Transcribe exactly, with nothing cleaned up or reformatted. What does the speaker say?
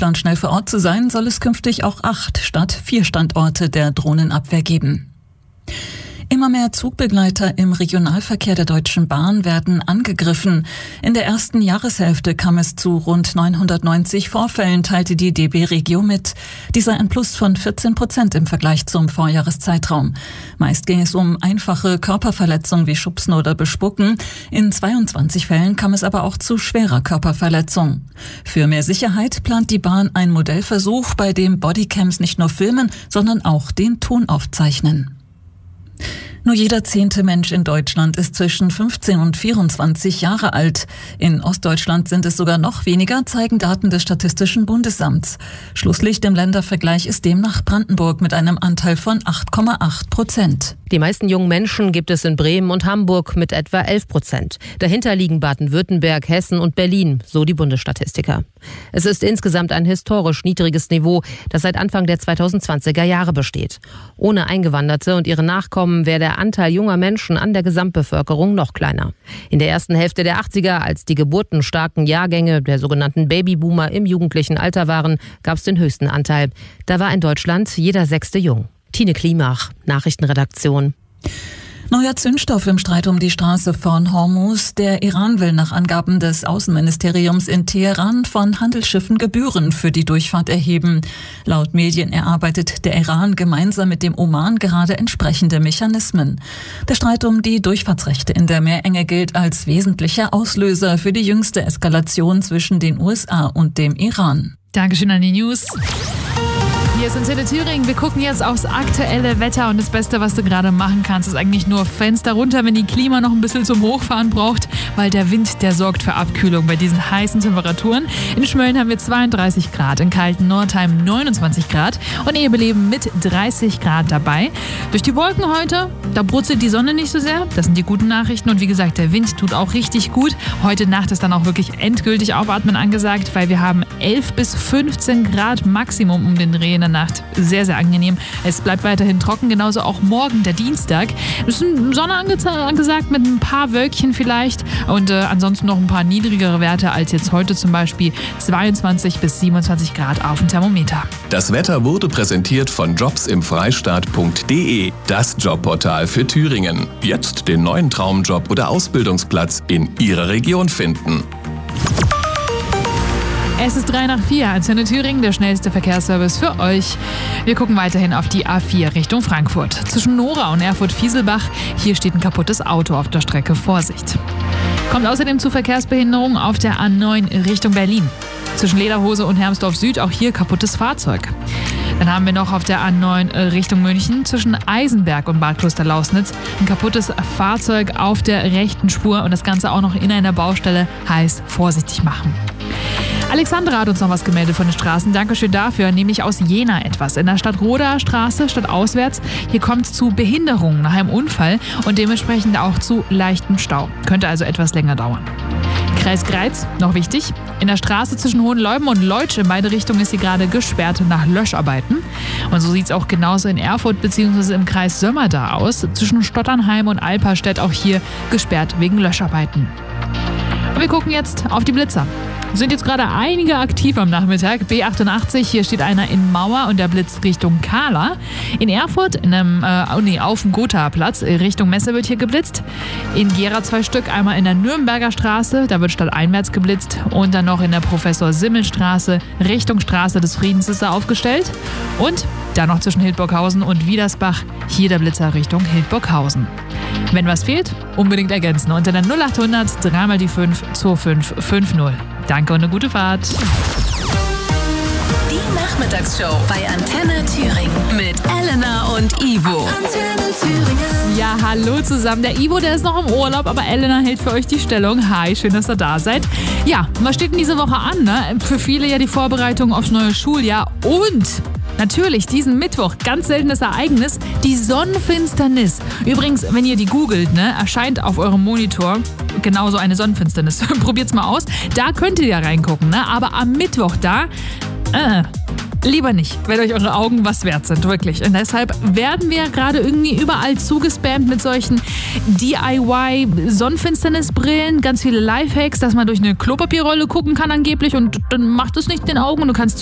Deutschland schnell vor Ort zu sein, soll es künftig auch acht statt vier Standorte der Drohnenabwehr geben. Immer mehr Zugbegleiter im Regionalverkehr der Deutschen Bahn werden angegriffen. In der ersten Jahreshälfte kam es zu rund neunhundertneunzig Vorfällen, teilte die D B Regio mit. Dies sei ein Plus von vierzehn Prozent im Vergleich zum Vorjahreszeitraum. Meist ging es um einfache Körperverletzungen wie Schubsen oder Bespucken. In zweiundzwanzig Fällen kam es aber auch zu schwerer Körperverletzung. Für mehr Sicherheit plant die Bahn einen Modellversuch, bei dem Bodycams nicht nur filmen, sondern auch den Ton aufzeichnen. Nur jeder zehnte Mensch in Deutschland ist zwischen fünfzehn und vierundzwanzig Jahre alt. In Ostdeutschland sind es sogar noch weniger, zeigen Daten des Statistischen Bundesamts. Schlusslicht im Ländervergleich ist demnach Brandenburg mit einem Anteil von acht Komma acht Prozent. Die meisten jungen Menschen gibt es in Bremen und Hamburg mit etwa elf Prozent. Dahinter liegen Baden-Württemberg, Hessen und Berlin, so die Bundesstatistiker. Es ist insgesamt ein historisch niedriges Niveau, das seit Anfang der zweitausendzwanziger Jahre besteht. Ohne Eingewanderte und ihre Nachkommen wäre der Anteil junger Menschen an der Gesamtbevölkerung noch kleiner. In der ersten Hälfte der achtziger, als die geburtenstarken Jahrgänge der sogenannten Babyboomer im jugendlichen Alter waren, gab es den höchsten Anteil. Da war in Deutschland jeder Sechste jung. Tine Klimach, Nachrichtenredaktion. Neuer Zündstoff im Streit um die Straße von Hormuz. Der Iran will nach Angaben des Außenministeriums in Teheran von Handelsschiffen Gebühren für die Durchfahrt erheben. Laut Medien erarbeitet der Iran gemeinsam mit dem Oman gerade entsprechende Mechanismen. Der Streit um die Durchfahrtsrechte in der Meerenge gilt als wesentlicher Auslöser für die jüngste Eskalation zwischen den U S A und dem Iran. Dankeschön an die News. Hier ist Antenne Thüringen. Wir gucken jetzt aufs aktuelle Wetter und das Beste, was du gerade machen kannst, ist eigentlich nur Fenster runter, wenn die Klima noch ein bisschen zum Hochfahren braucht, weil der Wind, der sorgt für Abkühlung bei diesen heißen Temperaturen. In Schmölln haben wir zweiunddreißig Grad, in kalten Nordheim neunundzwanzig Grad und Ebeleben mit dreißig Grad dabei. Durch die Wolken heute, da brutzelt die Sonne nicht so sehr. Das sind die guten Nachrichten und wie gesagt, der Wind tut auch richtig gut. Heute Nacht ist dann auch wirklich endgültig Aufatmen angesagt, weil wir haben elf bis fünfzehn Grad Maximum um den Dreh in der Nacht. Sehr, sehr angenehm. Es bleibt weiterhin trocken, genauso auch morgen, der Dienstag. Es ist Sonne angesagt mit ein paar Wölkchen vielleicht und äh, ansonsten noch ein paar niedrigere Werte als jetzt heute, zum Beispiel zweiundzwanzig bis siebenundzwanzig Grad auf dem Thermometer. Das Wetter wurde präsentiert von jobs im freistaat punkt de, das Jobportal für Thüringen. Jetzt den neuen Traumjob oder Ausbildungsplatz in Ihrer Region finden. Es ist drei nach vier, Antenne Thüringen, der schnellste Verkehrsservice für euch. Wir gucken weiterhin auf die A vier Richtung Frankfurt. Zwischen Nora und Erfurt-Fieselbach, hier steht ein kaputtes Auto auf der Strecke, Vorsicht. Kommt außerdem zu Verkehrsbehinderungen auf der A neun Richtung Berlin. Zwischen Lederhose und Hermsdorf Süd auch hier kaputtes Fahrzeug. Dann haben wir noch auf der A neun Richtung München zwischen Eisenberg und Bad Klosterlausnitz ein kaputtes Fahrzeug auf der rechten Spur und das Ganze auch noch in einer Baustelle, heißt vorsichtig machen. Alexandra hat uns noch was gemeldet von den Straßen. Dankeschön dafür, nämlich aus Jena etwas. In der Stadtroder Straße, stadtauswärts, hier kommt es zu Behinderungen nach einem Unfall und dementsprechend auch zu leichtem Stau. Könnte also etwas länger dauern. Kreis Greiz, noch wichtig. In der Straße zwischen Hohenleuben und Leutsch in beide Richtungen ist sie gerade gesperrt nach Löscharbeiten. Und so sieht es auch genauso in Erfurt bzw. im Kreis Sömmerda aus. Zwischen Stotternheim und Alperstedt auch hier gesperrt wegen Löscharbeiten. Und wir gucken jetzt auf die Blitzer. Sind jetzt gerade einige aktiv am Nachmittag. B achtundachtzig, hier steht einer in Mauer und der Blitz Richtung Kahla. In Erfurt, in einem, äh, oh nee, auf dem Gotha-Platz, Richtung Messe wird hier geblitzt. In Gera zwei Stück, einmal in der Nürnberger Straße, da wird stadteinwärts geblitzt. Und dann noch in der Professor-Simmel-Straße, Richtung Straße des Friedens ist da aufgestellt. Und dann noch zwischen Hildburghausen und Wiedersbach, hier der Blitzer Richtung Hildburghausen. Wenn was fehlt, unbedingt ergänzen. Unter der null achthundert, dreimal die fünf, zwei fünf fünf null. Danke und eine gute Fahrt. Die Nachmittagsshow bei Antenne Thüringen mit Elena und Ivo. Antenne Thüringen. Ja, hallo zusammen. Der Ivo, der ist noch im Urlaub, aber Elena hält für euch die Stellung. Hi, schön, dass ihr da seid. Ja, was steht denn diese Woche an? Ne? Für viele ja die Vorbereitung aufs neue Schuljahr und natürlich diesen Mittwoch, ganz seltenes Ereignis, die Sonnenfinsternis. Übrigens, wenn ihr die googelt, ne, erscheint auf eurem Monitor genauso eine Sonnenfinsternis. Probiert's mal aus. Da könnt ihr ja reingucken, ne? Aber am Mittwoch da, äh, lieber nicht, wenn euch eure Augen was wert sind, wirklich. Und deshalb werden wir gerade irgendwie überall zugespammt mit solchen D I Y-Sonnenfinsternisbrillen, ganz viele Lifehacks, dass man durch eine Klopapierrolle gucken kann angeblich und dann macht es nicht den Augen und du kannst